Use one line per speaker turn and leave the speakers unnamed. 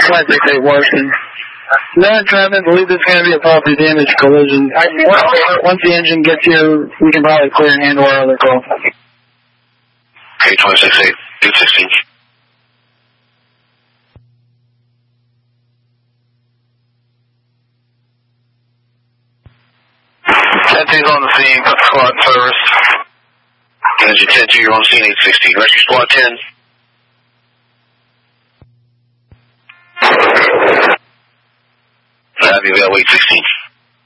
Flight 68 Washington. That traffic, believe this is going to be a property damage collision. Once the engine gets here, we can probably clear and handle our other call.
Okay, 26-8, 216. Ten's on the scene, got squad in service. Engine 10-2, you're on scene 816. Rescue squad 10. Have you available 816.